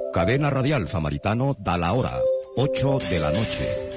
Cadena Radial Samaritano da la hora, 8 de la noche.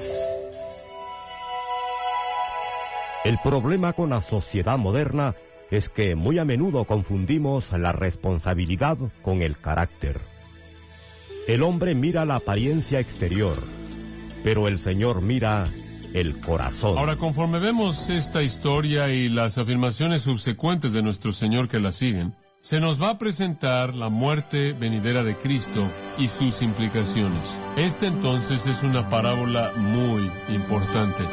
El problema con la sociedad moderna es que muy a menudo confundimos la responsabilidad con el carácter. El hombre mira la apariencia exterior, pero el Señor mira el corazón. Ahora, conforme vemos esta historia y las afirmaciones subsecuentes de nuestro Señor que la siguen, se nos va a presentar la muerte venidera de Cristo y sus implicaciones. Esta entonces es una parábola muy importante.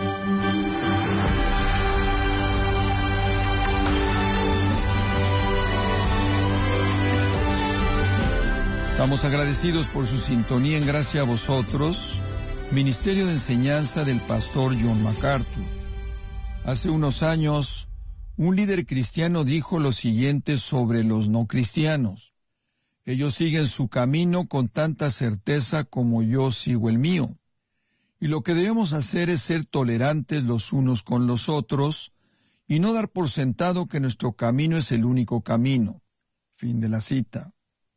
Estamos agradecidos por su sintonía en Gracia a Vosotros, Ministerio de Enseñanza del Pastor John MacArthur. Hace unos años, un líder cristiano dijo lo siguiente sobre los no cristianos: ellos siguen su camino con tanta certeza como yo sigo el mío. Y lo que debemos hacer es ser tolerantes los unos con los otros y no dar por sentado que nuestro camino es el único camino. Fin de la cita.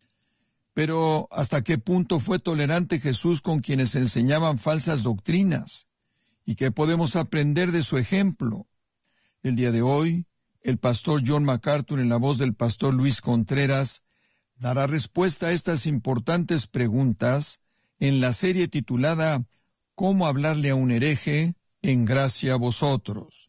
Pero, ¿hasta qué punto fue tolerante Jesús con quienes enseñaban falsas doctrinas? ¿Y qué podemos aprender de su ejemplo? El día de hoy, el pastor John MacArthur, en la voz del pastor Luis Contreras, dará respuesta a estas importantes preguntas en la serie titulada ¿Cómo hablarle a un hereje? En Gracia a Vosotros.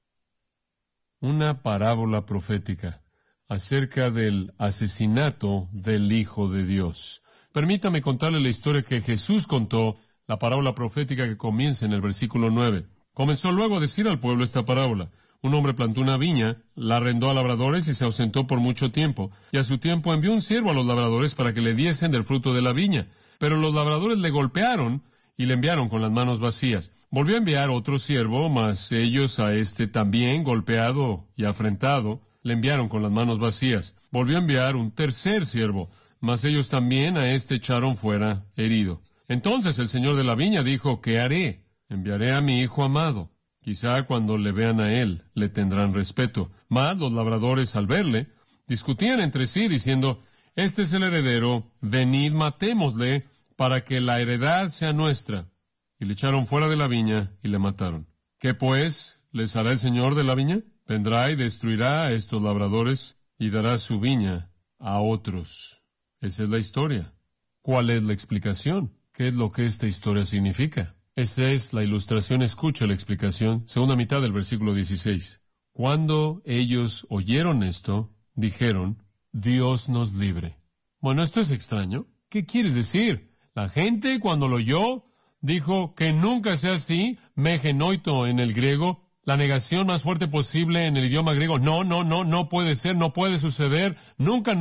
Una parábola profética acerca del asesinato del Hijo de Dios. Permítame contarle la historia que Jesús contó, la parábola profética que comienza en el versículo 9. Comenzó luego a decir al pueblo esta parábola. Un hombre plantó una viña, la arrendó a labradores y se ausentó por mucho tiempo. Y a su tiempo envió un siervo a los labradores para que le diesen del fruto de la viña. Pero los labradores le golpearon y le enviaron con las manos vacías. Volvió a enviar otro siervo, mas ellos a este también, golpeado y afrentado, le enviaron con las manos vacías. Volvió a enviar un tercer siervo, mas ellos también a este echaron fuera herido. Entonces el señor de la viña dijo: ¿qué haré? Enviaré a mi hijo amado. Quizá cuando le vean a él, le tendrán respeto. Mas los labradores, al verle, discutían entre sí, diciendo: este es el heredero, venid, matémosle, para que la heredad sea nuestra. Y le echaron fuera de la viña y le mataron. ¿Qué pues les hará el señor de la viña? Vendrá y destruirá a estos labradores y dará su viña a otros. Esa es la historia. ¿Cuál es la explicación? ¿Qué es lo que esta historia significa? Esa es la ilustración. Escucha la explicación. Segunda mitad del versículo 16. Cuando ellos oyeron esto, dijeron: Dios nos libre. Bueno, esto es extraño. ¿Qué quieres decir? La gente, cuando lo oyó, dijo: que nunca sea así, megenoito en el griego, la negación más fuerte posible en el idioma griego. No puede ser, no puede suceder, nunca.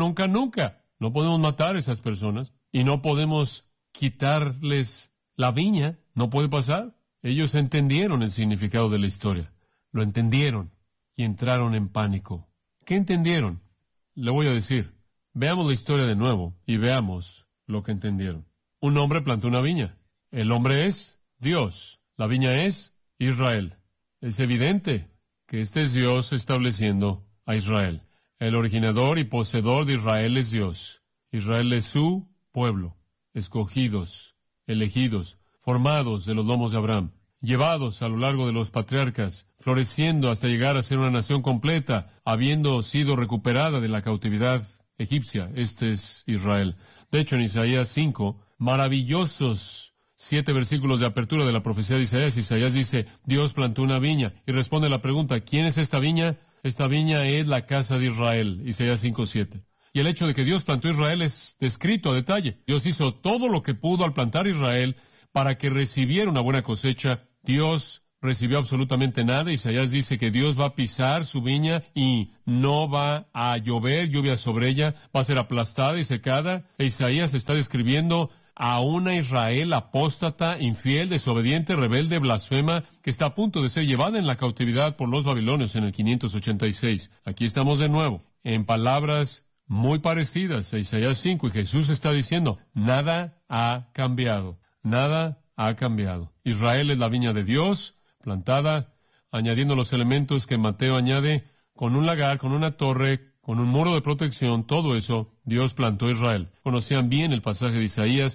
No podemos matar a esas personas y no podemos quitarles la viña, no puede pasar. Ellos entendieron el significado de la historia, lo entendieron y entraron en pánico. ¿Qué entendieron? Le voy a decir, veamos la historia de nuevo y veamos lo que entendieron. Un hombre plantó una viña. El hombre es Dios, la viña es Israel. Es evidente que este es Dios estableciendo a Israel. El originador y poseedor de Israel es Dios. Israel es su pueblo, escogidos, elegidos, formados de los lomos de Abraham, llevados a lo largo de los patriarcas, floreciendo hasta llegar a ser una nación completa, habiendo sido recuperada de la cautividad egipcia. Este es Israel. De hecho, en Isaías 5, maravillosos 7 versículos de apertura de la profecía de Isaías. Isaías dice: Dios plantó una viña. Y responde la pregunta: ¿quién es esta viña? Esta viña es la casa de Israel. Isaías 5:7. Y el hecho de que Dios plantó Israel es descrito a detalle. Dios hizo todo lo que pudo al plantar Israel para que recibiera una buena cosecha. Dios recibió absolutamente nada. Isaías dice que Dios va a pisar su viña y no va a llover lluvia sobre ella, va a ser aplastada y secada. E Isaías está describiendo a una Israel apóstata, infiel, desobediente, rebelde, blasfema, que está a punto de ser llevada en la cautividad por los babilonios en el 586. Aquí estamos de nuevo, en palabras muy parecidas a Isaías 5, y Jesús está diciendo: nada ha cambiado, nada ha cambiado. Israel es la viña de Dios, plantada, añadiendo los elementos que Mateo añade, con un lagar, con una torre, con un muro de protección. Todo eso, Dios plantó a Israel. Conocían bien el pasaje de Isaías,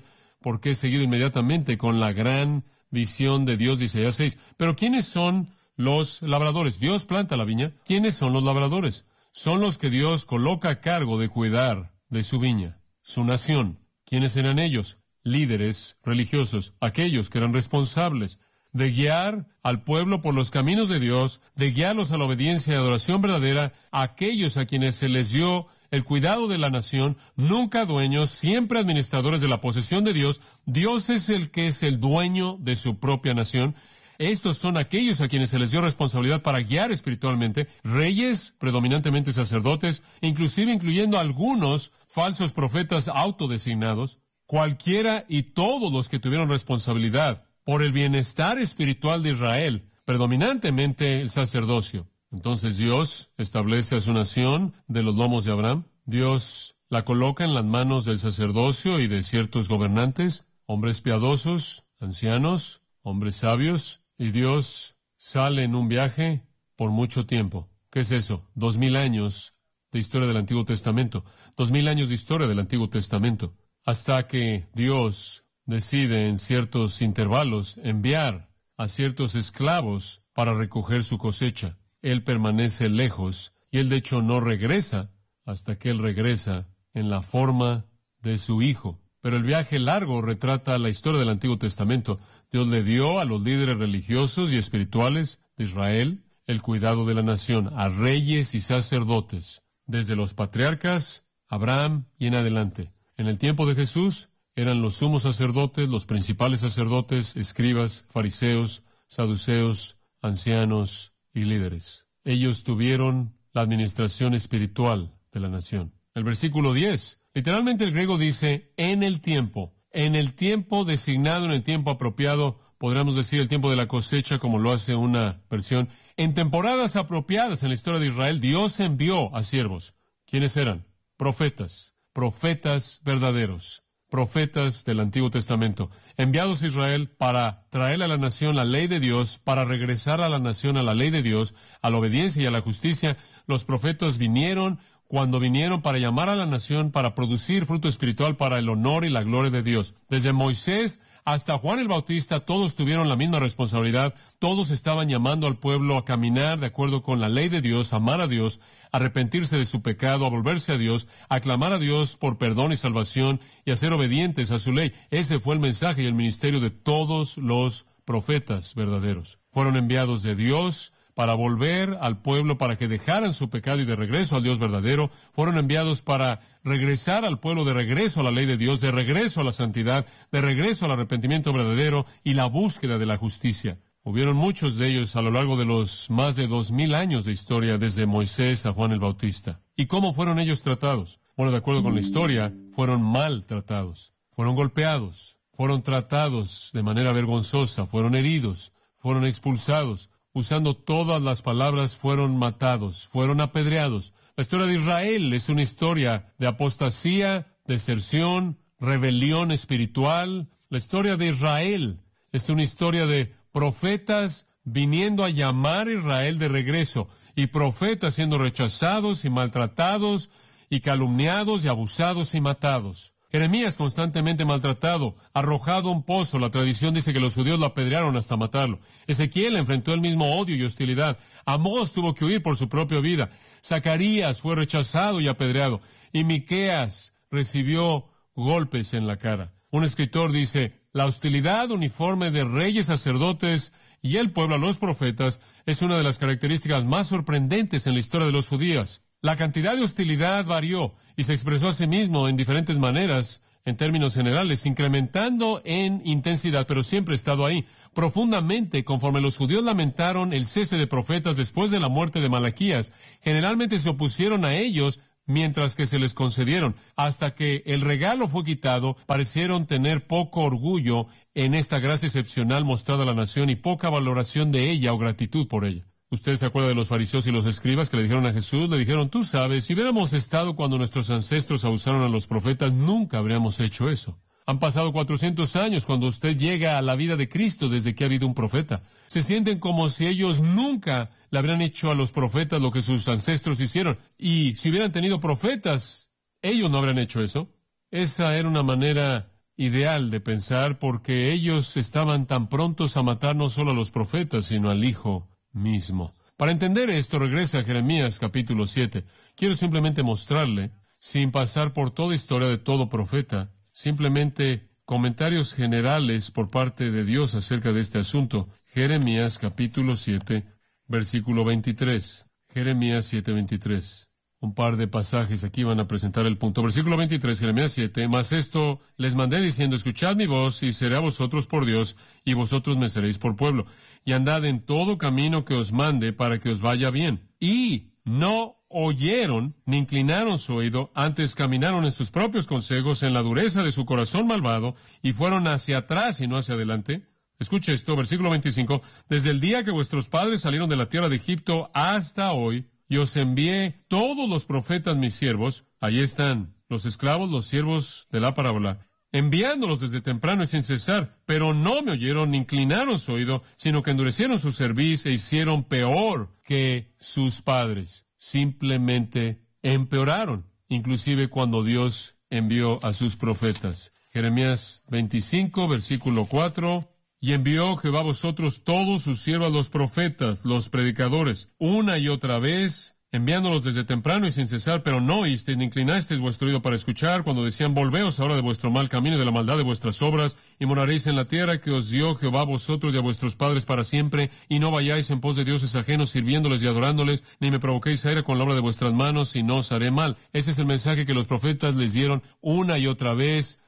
porque he seguido inmediatamente con la gran visión de Dios, dice Isaías 6. Pero ¿quiénes son los labradores? Dios planta la viña. ¿Quiénes son los labradores? Son los que Dios coloca a cargo de cuidar de su viña, su nación. ¿Quiénes eran ellos? Líderes religiosos, aquellos que eran responsables de guiar al pueblo por los caminos de Dios, de guiarlos a la obediencia y adoración verdadera, aquellos a quienes se les dio el cuidado de la nación, nunca dueños, siempre administradores de la posesión de Dios. Dios es el que es el dueño de su propia nación. Estos son aquellos a quienes se les dio responsabilidad para guiar espiritualmente, reyes, predominantemente sacerdotes, inclusive incluyendo algunos falsos profetas autodesignados, cualquiera y todos los que tuvieron responsabilidad por el bienestar espiritual de Israel, predominantemente el sacerdocio. Entonces Dios establece a su nación de los lomos de Abraham. Dios la coloca en las manos del sacerdocio y de ciertos gobernantes, hombres piadosos, ancianos, hombres sabios, y Dios sale en un viaje por mucho tiempo. ¿Qué es eso? 2000 años de historia del Antiguo Testamento. 2000 años de historia del Antiguo Testamento. Hasta que Dios decide en ciertos intervalos enviar a ciertos esclavos para recoger su cosecha. Él permanece lejos y él de hecho no regresa hasta que él regresa en la forma de su Hijo. Pero el viaje largo retrata la historia del Antiguo Testamento. Dios le dio a los líderes religiosos y espirituales de Israel el cuidado de la nación, a reyes y sacerdotes, desde los patriarcas, Abraham y en adelante. En el tiempo de Jesús eran los sumos sacerdotes, los principales sacerdotes, escribas, fariseos, saduceos, ancianos y líderes. Ellos tuvieron la administración espiritual de la nación. El versículo 10, literalmente el griego dice, en el tiempo designado, en el tiempo apropiado, podríamos decir el tiempo de la cosecha, como lo hace una versión. En temporadas apropiadas en la historia de Israel, Dios envió a siervos. ¿Quiénes eran? Profetas verdaderos, profetas del Antiguo Testamento, enviados a Israel para traer a la nación la ley de Dios, para regresar a la nación a la ley de Dios, a la obediencia y a la justicia. Los profetas vinieron para llamar a la nación, para producir fruto espiritual para el honor y la gloria de Dios. Desde Moisés hasta Juan el Bautista, todos tuvieron la misma responsabilidad. Todos estaban llamando al pueblo a caminar de acuerdo con la ley de Dios, a amar a Dios, a arrepentirse de su pecado, a volverse a Dios, a clamar a Dios por perdón y salvación y a ser obedientes a su ley. Ese fue el mensaje y el ministerio de todos los profetas verdaderos. Fueron enviados de Dios para volver al pueblo, para que dejaran su pecado y de regreso al Dios verdadero. Fueron enviados para regresar al pueblo, de regreso a la ley de Dios, de regreso a la santidad, de regreso al arrepentimiento verdadero y la búsqueda de la justicia. Hubieron muchos de ellos a lo largo de los más de 2000 años de historia, desde Moisés a Juan el Bautista. ¿Y cómo fueron ellos tratados? Bueno, de acuerdo con la historia, fueron mal tratados, fueron golpeados, fueron tratados de manera vergonzosa, fueron heridos, fueron expulsados. Usando todas las palabras, fueron matados, fueron apedreados. La historia de Israel es una historia de apostasía, deserción, rebelión espiritual. La historia de Israel es una historia de profetas viniendo a llamar a Israel de regreso, y profetas siendo rechazados y maltratados y calumniados y abusados y matados. Jeremías constantemente maltratado, arrojado a un pozo. La tradición dice que los judíos lo apedrearon hasta matarlo. Ezequiel enfrentó el mismo odio y hostilidad. Amós tuvo que huir por su propia vida. Zacarías fue rechazado y apedreado. Y Miqueas recibió golpes en la cara. Un escritor dice, la hostilidad uniforme de reyes, sacerdotes y el pueblo a los profetas es una de las características más sorprendentes en la historia de los judíos. La cantidad de hostilidad varió y se expresó a sí mismo en diferentes maneras, en términos generales, incrementando en intensidad, pero siempre ha estado ahí, profundamente, conforme los judíos lamentaron el cese de profetas después de la muerte de Malaquías. Generalmente se opusieron a ellos, mientras que se les concedieron. Hasta que el regalo fue quitado, parecieron tener poco orgullo en esta gracia excepcional mostrada a la nación y poca valoración de ella o gratitud por ella. Usted se acuerda de los fariseos y los escribas que le dijeron a Jesús, le dijeron, tú sabes, si hubiéramos estado cuando nuestros ancestros abusaron a los profetas, nunca habríamos hecho eso. Han pasado 400 años cuando usted llega a la vida de Cristo desde que ha habido un profeta. Se sienten como si ellos nunca le habrían hecho a los profetas lo que sus ancestros hicieron. Y si hubieran tenido profetas, ellos no habrían hecho eso. Esa era una manera ideal de pensar, porque ellos estaban tan prontos a matar no solo a los profetas, sino al Hijo mismo. Para entender esto, regresa a Jeremías capítulo 7. Quiero simplemente mostrarle, sin pasar por toda historia de todo profeta, simplemente comentarios generales por parte de Dios acerca de este asunto. Jeremías capítulo 7, versículo 23. Jeremías 7, 23. Un par de pasajes aquí van a presentar el punto. Versículo 23, Jeremías 7. Mas esto les mandé diciendo, escuchad mi voz, y seré a vosotros por Dios, y vosotros me seréis por pueblo. Y andad en todo camino que os mande, para que os vaya bien. Y no oyeron, ni inclinaron su oído, antes caminaron en sus propios consejos, en la dureza de su corazón malvado, y fueron hacia atrás y no hacia adelante. Escuche esto, versículo 25. Desde el día que vuestros padres salieron de la tierra de Egipto hasta hoy, y os envié todos los profetas mis siervos, ahí están los esclavos, los siervos de la parábola, enviándolos desde temprano y sin cesar, pero no me oyeron ni inclinaron su oído, sino que endurecieron su cerviz e hicieron peor que sus padres. Simplemente empeoraron, inclusive cuando Dios envió a sus profetas. Jeremías 25, versículo 4. Y envió Jehová a vosotros todos sus siervos los profetas, los predicadores, una y otra vez, enviándolos desde temprano y sin cesar, pero no oísteis ni inclinasteis vuestro oído para escuchar, cuando decían, volveos ahora de vuestro mal camino y de la maldad de vuestras obras, y moraréis en la tierra que os dio Jehová a vosotros y a vuestros padres para siempre, y no vayáis en pos de dioses ajenos, sirviéndoles y adorándoles, ni me provoquéis a ira con la obra de vuestras manos, y no os haré mal. Ese es el mensaje que los profetas les dieron una y otra vez,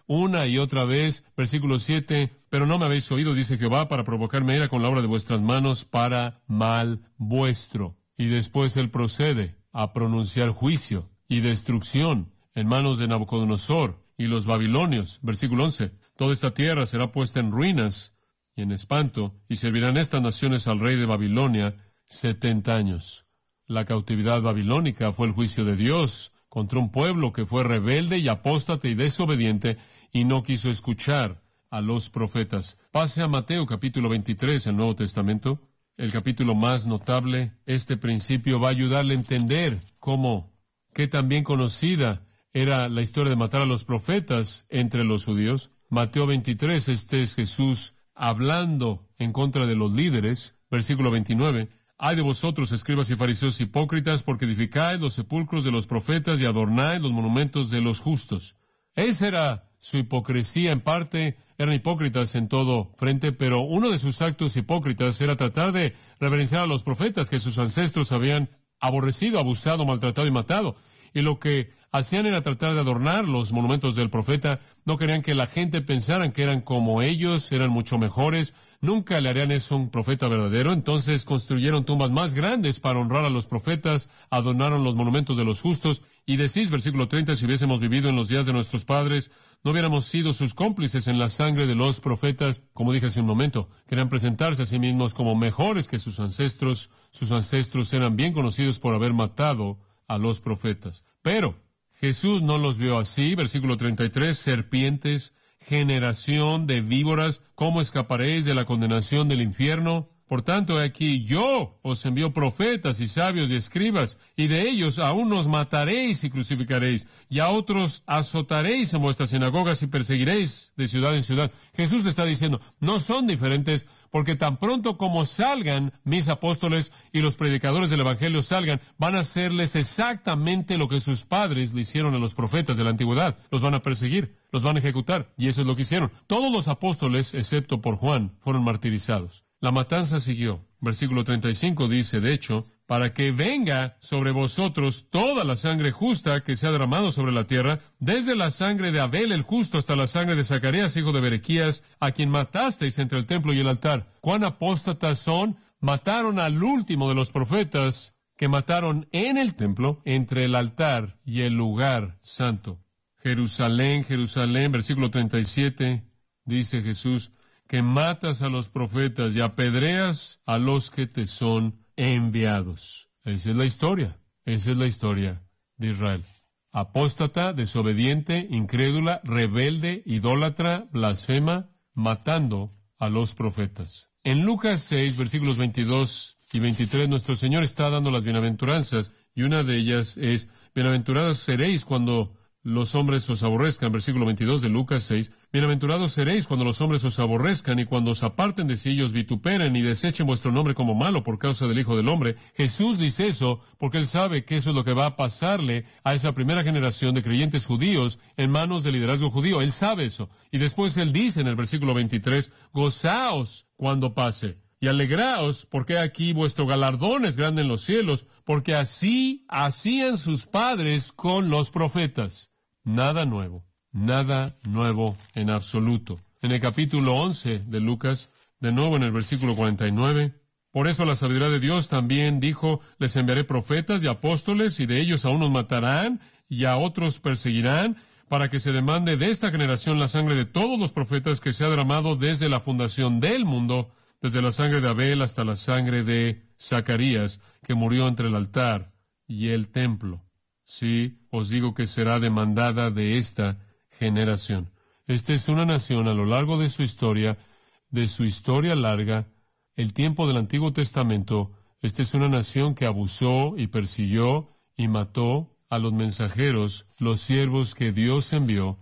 versículo 7, pero no me habéis oído, dice Jehová, para provocarme ira con la obra de vuestras manos para mal vuestro. Y después él procede a pronunciar juicio y destrucción en manos de Nabucodonosor y los babilonios. Versículo 11, toda esta tierra será puesta en ruinas y en espanto, y servirán estas naciones al rey de Babilonia 70 años. La cautividad babilónica fue el juicio de Dios contra un pueblo que fue rebelde y apóstata y desobediente, y no quiso escuchar a los profetas. Pase a Mateo capítulo 23, el Nuevo Testamento, el capítulo más notable. Este principio va a ayudarle a entender qué tan bien conocida era la historia de matar a los profetas entre los judíos. Mateo 23, este es Jesús hablando en contra de los líderes. Versículo 29. Ay de vosotros, escribas y fariseos hipócritas, porque edificáis los sepulcros de los profetas y adornáis los monumentos de los justos. Esa era su hipocresía. En parte eran hipócritas en todo frente, pero uno de sus actos hipócritas era tratar de reverenciar a los profetas que sus ancestros habían aborrecido, abusado, maltratado y matado. Y lo que hacían era tratar de adornar los monumentos del profeta. No querían que la gente pensara que eran como ellos, eran mucho mejores. Nunca le harían eso a un profeta verdadero. Entonces construyeron tumbas más grandes para honrar a los profetas, adornaron los monumentos de los justos. Y decís, versículo 30, si hubiésemos vivido en los días de nuestros padres, no hubiéramos sido sus cómplices en la sangre de los profetas. Como dije hace un momento, querían presentarse a sí mismos como mejores que sus ancestros. Sus ancestros eran bien conocidos por haber matado a los profetas. Pero Jesús no los vio así. Versículo 33, serpientes, generación de víboras, ¿cómo escaparéis de la condenación del infierno? Por tanto, aquí yo os envío profetas y sabios y escribas, y de ellos a unos mataréis y crucificaréis, y a otros azotaréis en vuestras sinagogas y perseguiréis de ciudad en ciudad. Jesús está diciendo, no son diferentes, porque tan pronto como salgan mis apóstoles y los predicadores del Evangelio salgan, van a hacerles exactamente lo que sus padres le hicieron a los profetas de la antigüedad. Los van a perseguir, los van a ejecutar, y eso es lo que hicieron. Todos los apóstoles, excepto por Juan, fueron martirizados. La matanza siguió. Versículo 35 dice, de hecho, para que venga sobre vosotros toda la sangre justa que se ha derramado sobre la tierra, desde la sangre de Abel el justo hasta la sangre de Zacarías, hijo de Berequías, a quien matasteis entre el templo y el altar. ¿Cuán apóstatas son? Mataron al último de los profetas que mataron en el templo, entre el altar y el lugar santo. Jerusalén, Jerusalén, versículo 37, dice Jesús, que matas a los profetas y apedreas a los que te son enviados. Esa es la historia. Esa es la historia de Israel. Apóstata, desobediente, incrédula, rebelde, idólatra, blasfema, matando a los profetas. En Lucas 6, versículos 22 y 23, nuestro Señor está dando las bienaventuranzas, y una de ellas es, bienaventurados seréis cuando los hombres os aborrezcan, versículo 22 de Lucas 6, bienaventurados seréis cuando los hombres os aborrezcan y cuando os aparten de sí, os vituperen y desechen vuestro nombre como malo por causa del Hijo del Hombre. Jesús dice eso porque Él sabe que eso es lo que va a pasarle a esa primera generación de creyentes judíos en manos del liderazgo judío. Él sabe eso. Y después Él dice en el versículo 23, gozaos cuando pase. Y alegraos, porque aquí vuestro galardón es grande en los cielos, porque así hacían sus padres con los profetas. Nada nuevo en absoluto. En el capítulo 11 de Lucas, de nuevo en el versículo 49, por eso la sabiduría de Dios también dijo, les enviaré profetas y apóstoles, y de ellos a unos matarán, y a otros perseguirán, para que se demande de esta generación la sangre de todos los profetas que se ha derramado desde la fundación del mundo, desde la sangre de Abel hasta la sangre de Zacarías, que murió entre el altar y el templo. Sí, os digo que será demandada de esta generación. Esta es una nación a lo largo de su historia larga, el tiempo del Antiguo Testamento. Esta es una nación que abusó y persiguió y mató a los mensajeros, los siervos que Dios envió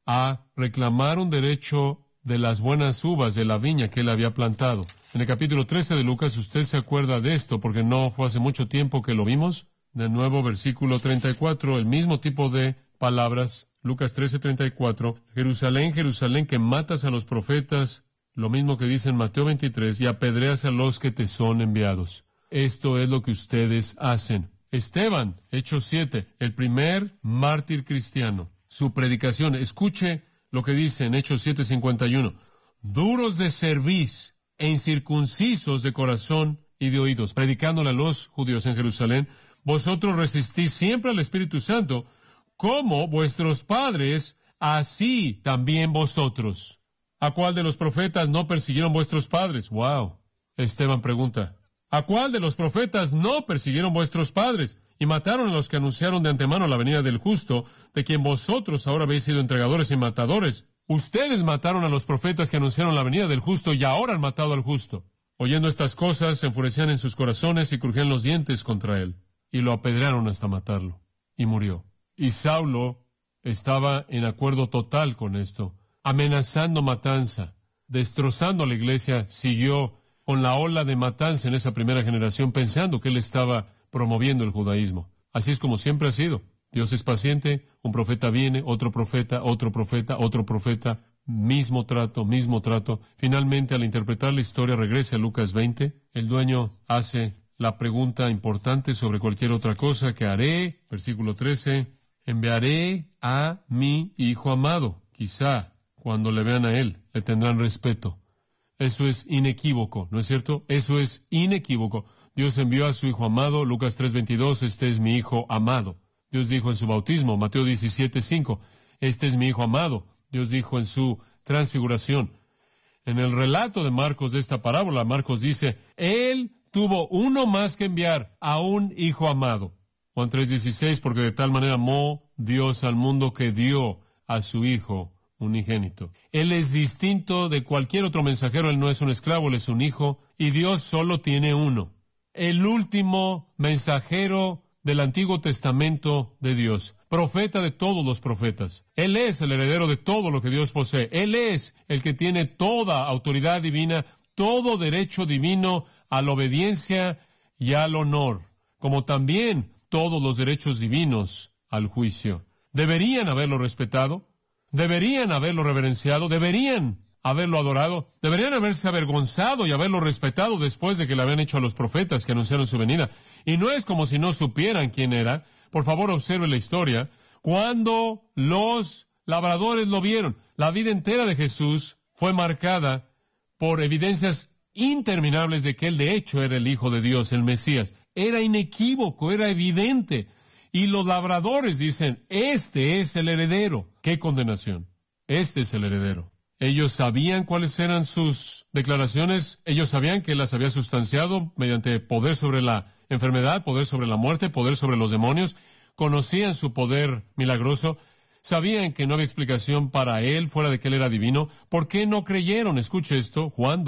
a reclamar un derecho de las buenas uvas de la viña que Él había plantado. En el capítulo 13 de Lucas, usted se acuerda de esto, porque no fue hace mucho tiempo que lo vimos. De nuevo, versículo 34, el mismo tipo de palabras, Lucas 13:34, Jerusalén, Jerusalén, que matas a los profetas, lo mismo que dice en Mateo 23, y apedreas a los que te son enviados. Esto es lo que ustedes hacen. Esteban, Hechos 7, el primer mártir cristiano, su predicación, escuche lo que dice en Hechos 7:51, duros de cerviz e incircuncisos de corazón y de oídos, predicándole a los judíos en Jerusalén, vosotros resistís siempre al Espíritu Santo, como vuestros padres, así también vosotros. ¿A cuál de los profetas no persiguieron vuestros padres? ¡Wow! Esteban pregunta, ¿a cuál de los profetas no persiguieron vuestros padres? Y mataron a los que anunciaron de antemano la venida del justo, de quien vosotros ahora habéis sido entregadores y matadores. Ustedes mataron a los profetas que anunciaron la venida del justo y ahora han matado al justo. Oyendo estas cosas, se enfurecían en sus corazones y crujían los dientes contra él. Y lo apedrearon hasta matarlo. Y murió. Y Saulo estaba en acuerdo total con esto, amenazando matanza, destrozando a la iglesia, siguió con la ola de matanza en esa primera generación, pensando que él estaba promoviendo el judaísmo. Así es como siempre ha sido. Dios es paciente, un profeta viene, otro profeta, otro profeta, otro profeta, mismo trato. Finalmente, al interpretar la historia, regresa a Lucas 20. El dueño hace la pregunta importante sobre cualquier otra cosa que haré. Versículo 13, enviaré a mi hijo amado. Quizá, cuando le vean a él, le tendrán respeto. Eso es inequívoco, ¿no es cierto? Eso es inequívoco. Dios envió a su Hijo amado, Lucas 3:22, este es mi Hijo amado. Dios dijo en su bautismo, Mateo 17:5, este es mi Hijo amado. Dios dijo en su transfiguración. En el relato de Marcos de esta parábola, Marcos dice, Él tuvo uno más que enviar, a un Hijo amado. Juan 3:16, porque de tal manera amó Dios al mundo que dio a su Hijo unigénito. Él es distinto de cualquier otro mensajero, Él no es un esclavo, Él es un hijo, y Dios solo tiene uno. El último mensajero del Antiguo Testamento de Dios, profeta de todos los profetas. Él es el heredero de todo lo que Dios posee. Él es el que tiene toda autoridad divina, todo derecho divino a la obediencia y al honor, como también todos los derechos divinos al juicio. Deberían haberlo respetado, deberían haberlo reverenciado, deberían haberlo adorado, deberían haberse avergonzado y haberlo respetado después de que le habían hecho a los profetas que anunciaron su venida. Y no es como si no supieran quién era. Por favor, observe la historia. Cuando los labradores lo vieron, la vida entera de Jesús fue marcada por evidencias interminables de que él de hecho era el Hijo de Dios, el Mesías. Era inequívoco, era evidente. Y los labradores dicen, este es el heredero. ¡Qué condenación! Este es el heredero. Ellos sabían cuáles eran sus declaraciones, ellos sabían que las había sustanciado mediante poder sobre la enfermedad, poder sobre la muerte, poder sobre los demonios, conocían su poder milagroso, sabían que no había explicación para él fuera de que él era divino. ¿Por qué no creyeron? Escuche esto, Juan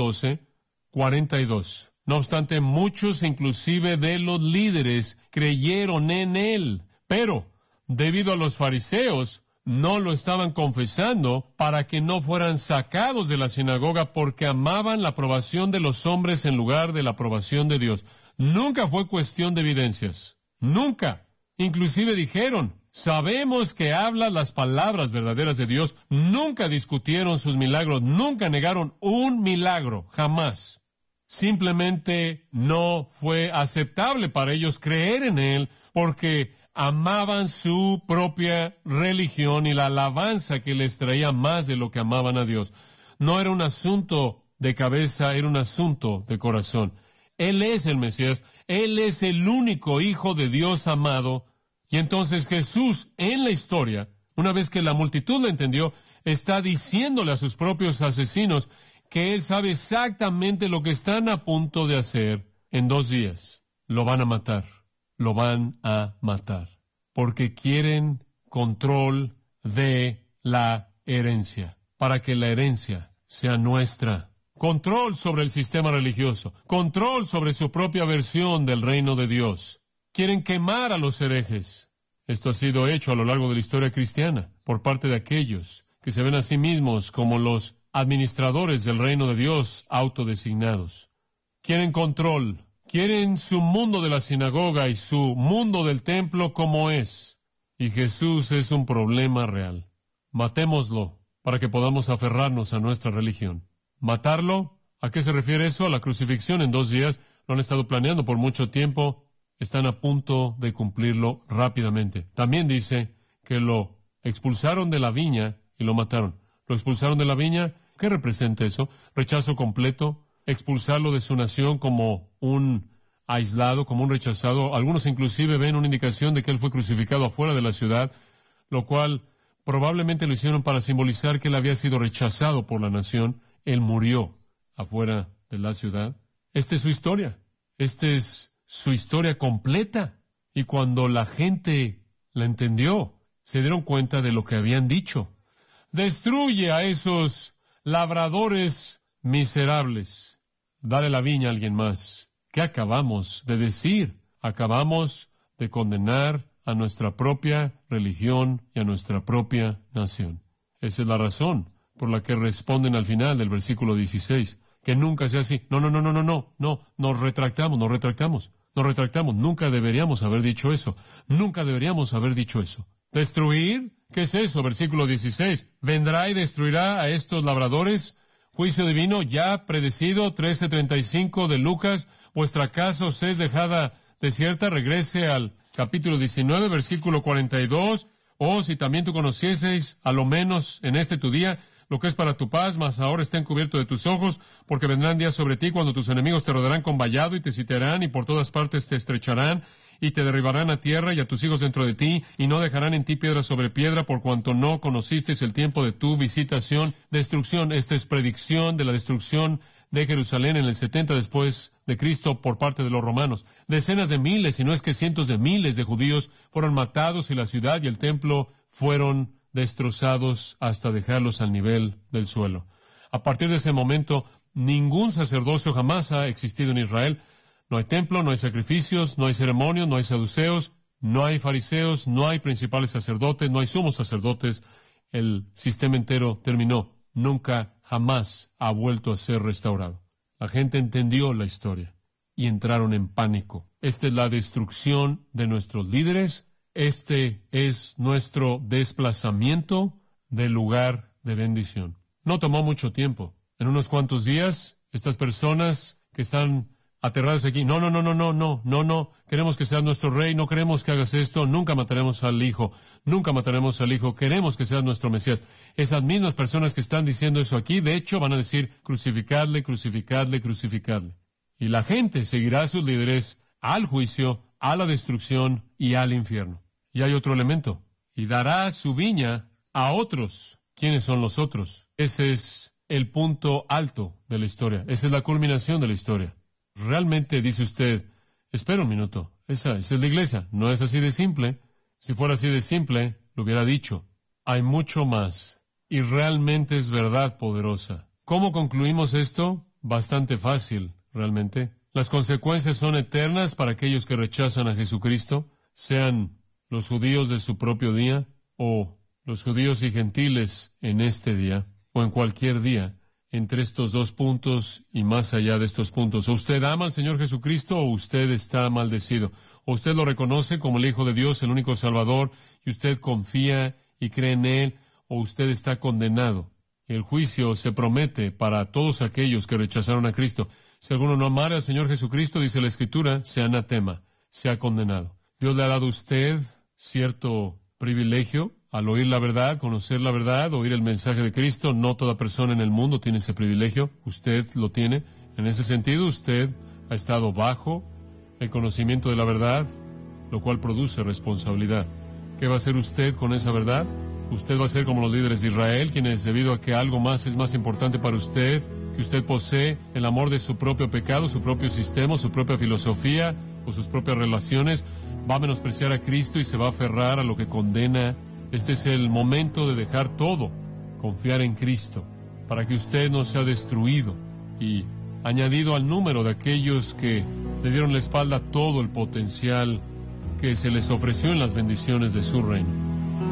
12:42. No obstante, muchos inclusive de los líderes creyeron en él, pero debido a los fariseos, no lo estaban confesando para que no fueran sacados de la sinagoga porque amaban la aprobación de los hombres en lugar de la aprobación de Dios. Nunca fue cuestión de evidencias. Nunca. Inclusive dijeron, sabemos que habla las palabras verdaderas de Dios. Nunca discutieron sus milagros. Nunca negaron un milagro. Jamás. Simplemente no fue aceptable para ellos creer en Él porque amaban su propia religión y la alabanza que les traía más de lo que amaban a Dios. No era un asunto de cabeza, era un asunto de corazón. Él es el Mesías, Él es el único Hijo de Dios amado. Y entonces Jesús, en la historia, una vez que la multitud lo entendió, está diciéndole a sus propios asesinos que Él sabe exactamente lo que están a punto de hacer en 2 días. Lo van a matar. Lo van a matar, porque quieren control de la herencia, para que la herencia sea nuestra. Control sobre el sistema religioso, control sobre su propia versión del reino de Dios. Quieren quemar a los herejes. Esto ha sido hecho a lo largo de la historia cristiana por parte de aquellos que se ven a sí mismos como los administradores del reino de Dios autodesignados. Quieren control. Quieren su mundo de la sinagoga y su mundo del templo como es. Y Jesús es un problema real. Matémoslo para que podamos aferrarnos a nuestra religión. ¿Matarlo? ¿A qué se refiere eso? A la crucifixión en 2 días. Lo han estado planeando por mucho tiempo. Están a punto de cumplirlo rápidamente. También dice que lo expulsaron de la viña y lo mataron. ¿Lo expulsaron de la viña? ¿Qué representa eso? ¿Rechazo completo? Expulsarlo de su nación como un aislado, como un rechazado. Algunos inclusive ven una indicación de que él fue crucificado afuera de la ciudad, lo cual probablemente lo hicieron para simbolizar que él había sido rechazado por la nación. Él murió afuera de la ciudad. Esta es su historia. Esta es su historia completa. Y cuando la gente la entendió, se dieron cuenta de lo que habían dicho. Destruye a esos labradores miserables. Dale la viña a alguien más. ¿Qué acabamos de decir? Acabamos de condenar a nuestra propia religión y a nuestra propia nación. Esa es la razón por la que responden al final del versículo 16. Que nunca sea así. No, nos retractamos. Nunca deberíamos haber dicho eso. Nunca deberíamos haber dicho eso. ¿Destruir? ¿Qué es eso? Versículo 16. ¿Vendrá y destruirá a estos labradores? Juicio divino ya predecido, 13:35 de Lucas. Vuestra casa os es dejada desierta. Regrese al capítulo 19, versículo 42. Oh, si también tú conocieseis, a lo menos en este tu día, lo que es para tu paz, mas ahora está encubierto de tus ojos, porque vendrán días sobre ti cuando tus enemigos te rodearán con vallado y te sitiarán y por todas partes te estrecharán y te derribarán a tierra y a tus hijos dentro de ti y no dejarán en ti piedra sobre piedra por cuanto no conocisteis el tiempo de tu visitación. Destrucción, esta es predicción de la destrucción de Jerusalén en el 70 después de Cristo por parte de los romanos. Decenas de miles, si no es que cientos de miles de judíos fueron matados y la ciudad y el templo fueron destrozados hasta dejarlos al nivel del suelo. A partir de ese momento, ningún sacerdocio jamás ha existido en Israel. No hay templo, no hay sacrificios, no hay ceremonias, no hay saduceos, no hay fariseos, no hay principales sacerdotes, no hay sumos sacerdotes. El sistema entero terminó. Nunca, jamás ha vuelto a ser restaurado. La gente entendió la historia y entraron en pánico. Esta es la destrucción de nuestros líderes. Este es nuestro desplazamiento del lugar de bendición. No tomó mucho tiempo. En unos cuantos días, estas personas que están aterradas aquí, no, queremos que seas nuestro rey, no queremos que hagas esto, nunca mataremos al hijo, queremos que seas nuestro Mesías. Esas mismas personas que están diciendo eso aquí, de hecho, van a decir, crucificadle. Y la gente seguirá a sus líderes al juicio, a la destrucción y al infierno. Y hay otro elemento, y dará su viña a otros. ¿Quiénes son los otros? Ese es el punto alto de la historia, esa es la culminación de la historia. Realmente dice usted, espera un minuto, esa es la iglesia, no es así de simple. Si fuera así de simple, lo hubiera dicho. Hay mucho más, y realmente es verdad poderosa. ¿Cómo concluimos esto? Bastante fácil, realmente. Las consecuencias son eternas para aquellos que rechazan a Jesucristo, sean los judíos de su propio día o los judíos y gentiles en este día, o en cualquier día, entre estos dos puntos y más allá de estos puntos. O usted ama al Señor Jesucristo o usted está maldecido. O usted lo reconoce como el Hijo de Dios, el único Salvador, y usted confía y cree en Él, o usted está condenado. El juicio se promete para todos aquellos que rechazaron a Cristo. Si alguno no amara al Señor Jesucristo, dice la Escritura, sea anatema, sea condenado. Dios le ha dado a usted cierto privilegio al oír la verdad, conocer la verdad, oír el mensaje de Cristo. No toda persona en el mundo tiene ese privilegio. Usted lo tiene. En ese sentido, usted ha estado bajo el conocimiento de la verdad, lo cual produce responsabilidad. ¿Qué va a hacer usted con esa verdad? Usted va a ser como los líderes de Israel, quienes, debido a que algo más es más importante para usted, que usted posee el amor de su propio pecado, su propio sistema, su propia filosofía o sus propias relaciones, va a menospreciar a Cristo y se va a aferrar a lo que condena. Este es el momento de dejar todo, confiar en Cristo, para que usted no sea destruido y añadido al número de aquellos que le dieron la espalda a todo el potencial que se les ofreció en las bendiciones de su reino.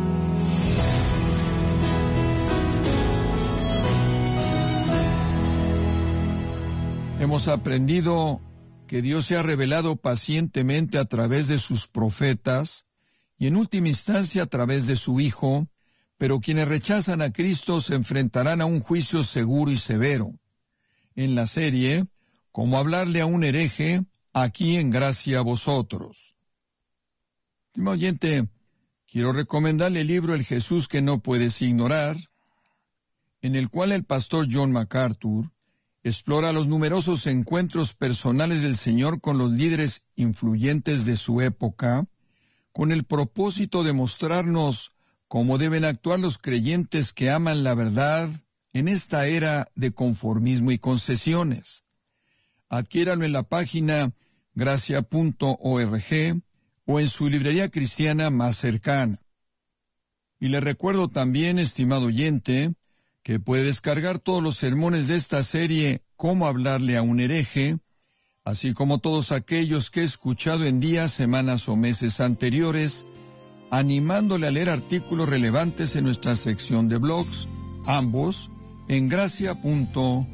Hemos aprendido que Dios se ha revelado pacientemente a través de sus profetas y en última instancia a través de su Hijo, pero quienes rechazan a Cristo se enfrentarán a un juicio seguro y severo. En la serie, Cómo hablarle a un hereje, aquí en Gracia a Vosotros. Estimado oyente, quiero recomendarle el libro El Jesús que no puedes ignorar, en el cual el pastor John MacArthur explora los numerosos encuentros personales del Señor con los líderes influyentes de su época, con el propósito de mostrarnos cómo deben actuar los creyentes que aman la verdad en esta era de conformismo y concesiones. Adquiéralo en la página gracia.org o en su librería cristiana más cercana. Y le recuerdo también, estimado oyente, que puede descargar todos los sermones de esta serie Cómo hablarle a un hereje, así como todos aquellos que he escuchado en días, semanas o meses anteriores, animándole a leer artículos relevantes en nuestra sección de blogs, ambos en gracia.org.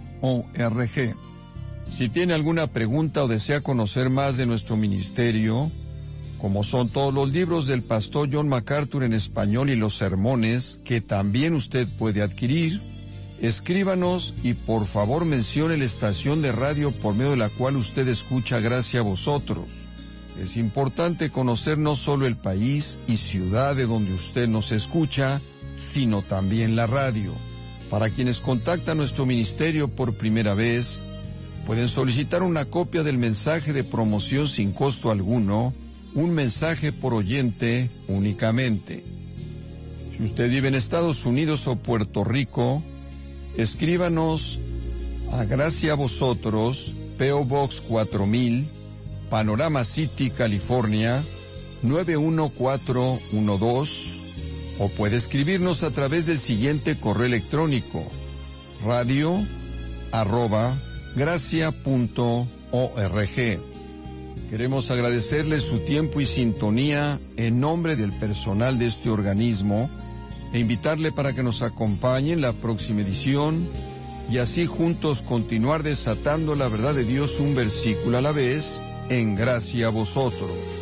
Si tiene alguna pregunta o desea conocer más de nuestro ministerio, como son todos los libros del pastor John MacArthur en español y los sermones, que también usted puede adquirir, escríbanos y por favor mencione la estación de radio por medio de la cual usted escucha Gracia a Vosotros. Es importante conocer no solo el país y ciudad de donde usted nos escucha, sino también la radio. Para quienes contactan nuestro ministerio por primera vez, pueden solicitar una copia del mensaje de promoción sin costo alguno, un mensaje por oyente únicamente. Si usted vive en Estados Unidos o Puerto Rico, escríbanos a Gracia a Vosotros, P.O. Box 4000, Panorama City, California, 91412, o puede escribirnos a través del siguiente correo electrónico, radio@gracia.org. Queremos agradecerle su tiempo y sintonía en nombre del personal de este organismo e invitarle para que nos acompañe en la próxima edición y así juntos continuar desatando la verdad de Dios un versículo a la vez en Gracia a Vosotros.